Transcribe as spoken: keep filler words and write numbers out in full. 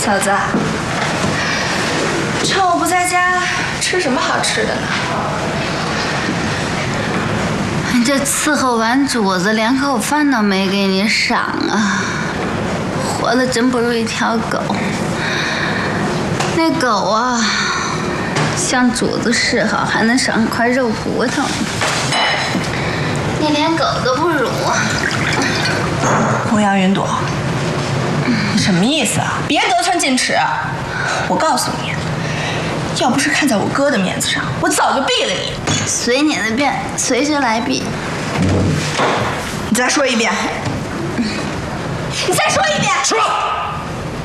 嫂子，趁我不在家，吃什么好吃的呢？ 你这伺候完主子，连口饭都没给你赏啊！活的真不如一条狗。那狗啊，向主子示好，还能赏块肉骨头。你连狗都不如啊！ 欧阳云朵，你什么意思啊？别得寸进尺！我告诉你，要不是看在我哥的面子上，我早就毙了你。 随你的便，随时来毙。 你再说一遍！你再说一遍！ 说。